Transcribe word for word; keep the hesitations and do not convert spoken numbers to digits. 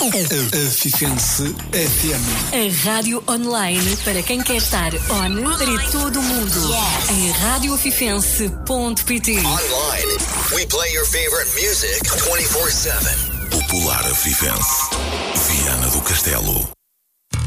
A Fifense F M. A rádio online para quem quer estar on para todo o mundo. Yes. Em rádio fifense ponto pt. Online, we play your favorite music twenty-four seven. Popular Fifense. Viana do Castelo.